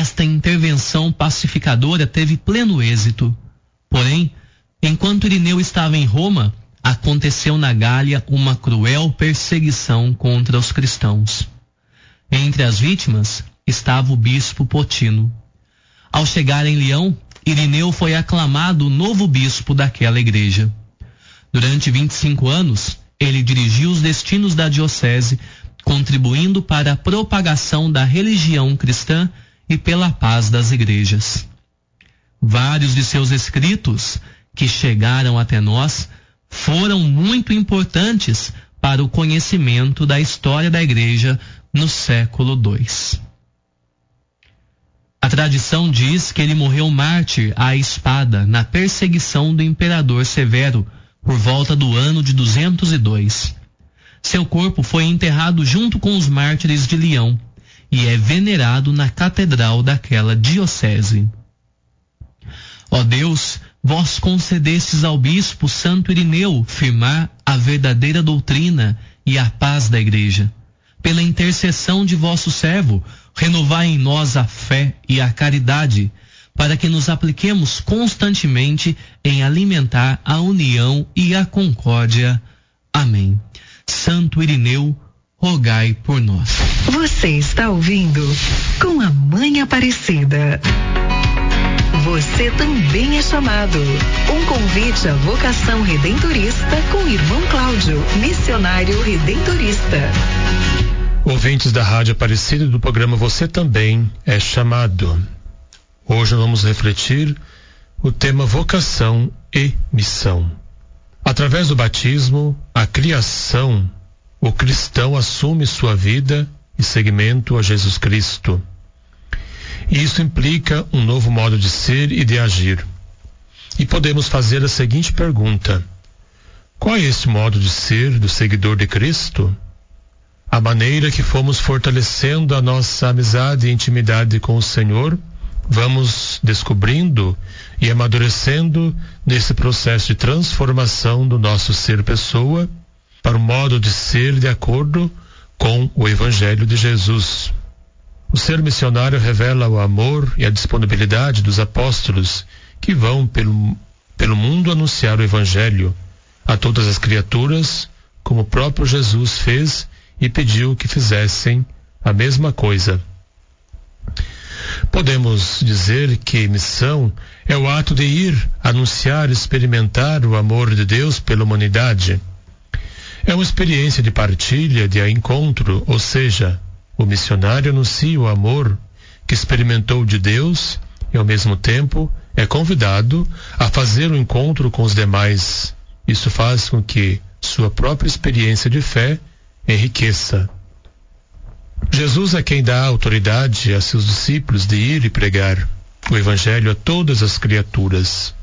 esta intervenção pacificadora teve pleno êxito. Porém, enquanto Irineu estava em Roma, aconteceu na Gália uma cruel perseguição contra os cristãos. Entre as vítimas estava o bispo Potino. Ao chegar em Leão, Irineu foi aclamado o novo bispo daquela igreja. Durante 25 anos, ele dirigiu os destinos da diocese, contribuindo para a propagação da religião cristã e pela paz das igrejas. Vários de seus escritos, que chegaram até nós, foram muito importantes para o conhecimento da história da igreja no século II. A tradição diz que ele morreu mártir à espada na perseguição do imperador Severo, por volta do ano de 202. Seu corpo foi enterrado junto com os mártires de Leão e é venerado na catedral daquela diocese. Ó Deus, vós concedestes ao bispo Santo Irineu firmar a verdadeira doutrina e a paz da igreja. Pela intercessão de vosso servo, renovai em nós a fé e a caridade, para que nos apliquemos constantemente em alimentar a união e a concórdia. Amém. Santo Irineu, rogai por nós. Você está ouvindo Com a Mãe Aparecida. Você também é chamado. Um convite à vocação redentorista com o irmão Cláudio, missionário redentorista. Ouvintes da Rádio Aparecida do programa Você Também é Chamado. Hoje vamos refletir o tema vocação e missão. Através do batismo, a criação, o cristão assume sua vida e seguimento a Jesus Cristo. E isso implica um novo modo de ser e de agir. E podemos fazer a seguinte pergunta: qual é esse modo de ser do seguidor de Cristo? A maneira que fomos fortalecendo a nossa amizade e intimidade com o Senhor, vamos descobrindo e amadurecendo nesse processo de transformação do nosso ser pessoa para o modo de ser de acordo com o Evangelho de Jesus. O ser missionário revela o amor e a disponibilidade dos apóstolos que vão pelo mundo anunciar o Evangelho a todas as criaturas, como o próprio Jesus fez e pediu que fizessem a mesma coisa. Podemos dizer que missão é o ato de ir, anunciar e experimentar o amor de Deus pela humanidade. É uma experiência de partilha, de encontro, ou seja, o missionário anuncia o amor que experimentou de Deus e, ao mesmo tempo, é convidado a fazer o encontro com os demais. Isso faz com que sua própria experiência de fé enriqueça. Jesus é quem dá autoridade a seus discípulos de ir e pregar o Evangelho a todas as criaturas.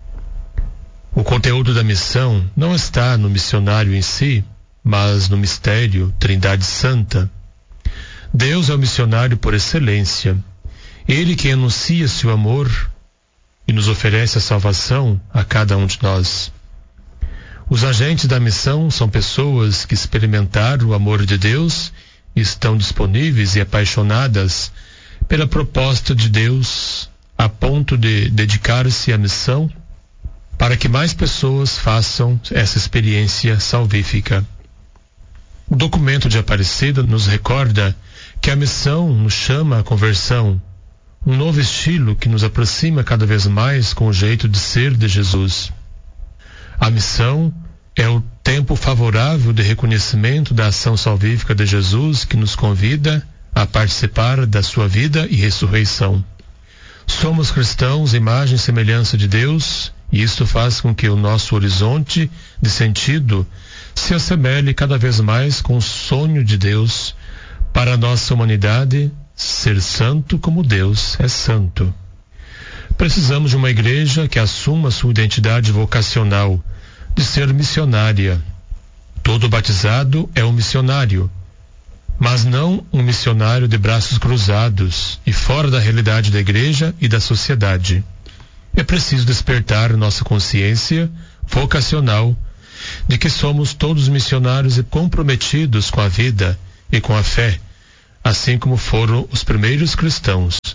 O conteúdo da missão não está no missionário em si, mas no mistério Trindade Santa. Deus é o missionário por excelência. Ele quem anuncia seu amor e nos oferece a salvação a cada um de nós. Os agentes da missão são pessoas que experimentaram o amor de Deus e estão disponíveis e apaixonadas pela proposta de Deus a ponto de dedicar-se à missão para que mais pessoas façam essa experiência salvífica. O documento de Aparecida nos recorda que a missão nos chama à conversão, um novo estilo que nos aproxima cada vez mais com o jeito de ser de Jesus. A missão é o tempo favorável de reconhecimento da ação salvífica de Jesus que nos convida a participar da sua vida e ressurreição. Somos cristãos, imagem e semelhança de Deus, e isto faz com que o nosso horizonte de sentido se assemelhe cada vez mais com o sonho de Deus para a nossa humanidade ser santo como Deus é santo. Precisamos de uma igreja que assuma sua identidade vocacional, de ser missionária. Todo batizado é um missionário, mas não um missionário de braços cruzados e fora da realidade da igreja e da sociedade. É preciso despertar nossa consciência vocacional de que somos todos missionários e comprometidos com a vida e com a fé, assim como foram os primeiros cristãos,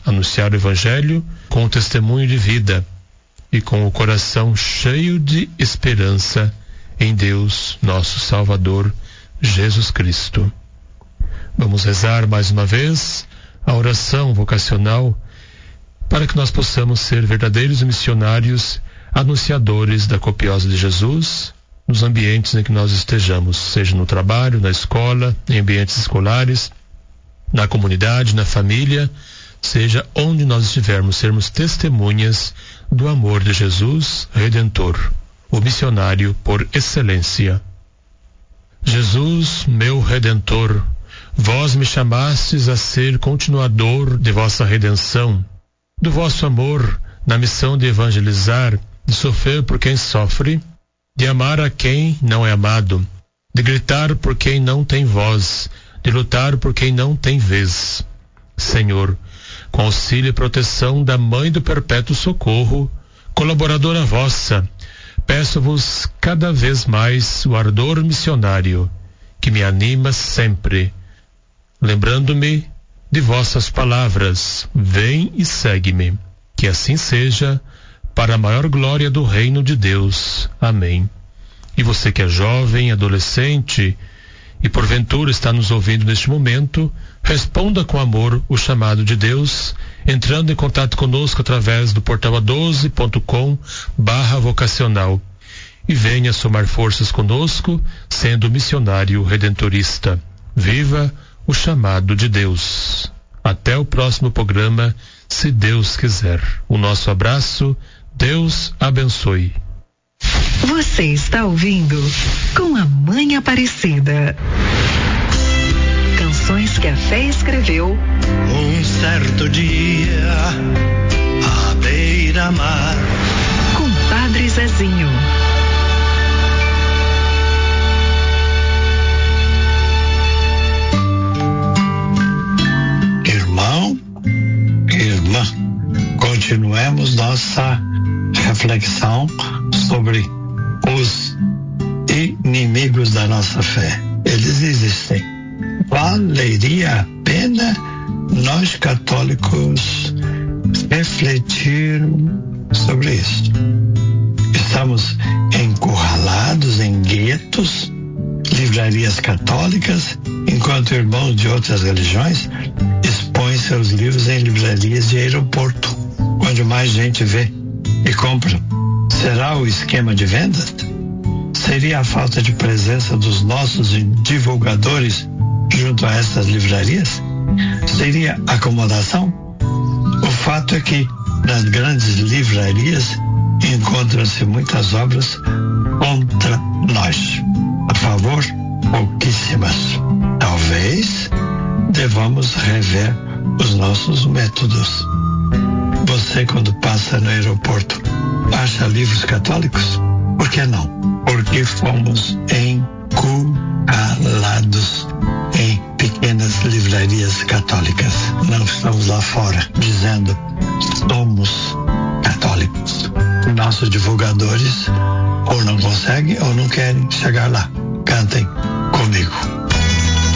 anunciar o Evangelho com o testemunho de vida e com o coração cheio de esperança em Deus, nosso Salvador, Jesus Cristo. Vamos rezar mais uma vez a oração vocacional para que nós possamos ser verdadeiros missionários, anunciadores da copiosa de Jesus, nos ambientes em que nós estejamos, seja no trabalho, na escola, em ambientes escolares, na comunidade, na família, seja onde nós estivermos, sermos testemunhas do amor de Jesus Redentor, o missionário por excelência. Jesus, meu Redentor, vós me chamastes a ser continuador de vossa redenção, do vosso amor na missão de evangelizar, de sofrer por quem sofre, de amar a quem não é amado, de gritar por quem não tem voz, de lutar por quem não tem vez. Senhor, com auxílio e proteção da Mãe do Perpétuo Socorro, colaboradora vossa, peço-vos cada vez mais o ardor missionário, que me anima sempre, lembrando-me de vossas palavras, vem e segue-me. Que assim seja, para a maior glória do reino de Deus. Amém. E você que é jovem, adolescente e porventura está nos ouvindo neste momento, responda com amor o chamado de Deus, entrando em contato conosco através do portal a12.com/vocacional e venha somar forças conosco, sendo missionário redentorista. Viva o chamado de Deus. Até o próximo programa, se Deus quiser. O nosso abraço, Deus abençoe. Você está ouvindo Com a Mãe Aparecida. Canções que a fé escreveu. Um certo dia, à beira-mar. Com Padre Zezinho. Irmão, irmã, continuemos nossa reflexão sobre os inimigos da nossa fé. Eles existem. Valeria a pena nós católicos refletirmos sobre isso. Estamos encurralados em guetos, livrarias católicas, enquanto irmãos de outras religiões expõem seus livros em livrarias de aeroporto, onde mais gente vê e compra. Será o esquema de vendas? Seria a falta de presença dos nossos divulgadores junto a essas livrarias? Seria acomodação? O fato é que nas grandes livrarias encontram-se muitas obras contra nós. A favor, pouquíssimas. Talvez devamos rever os nossos métodos. Você, quando passa no aeroporto, acha livros católicos? Por que não? Porque fomos encurralados em pequenas livrarias católicas. Não estamos lá fora dizendo somos católicos. Nossos divulgadores ou não conseguem ou não querem chegar lá. Cantem comigo.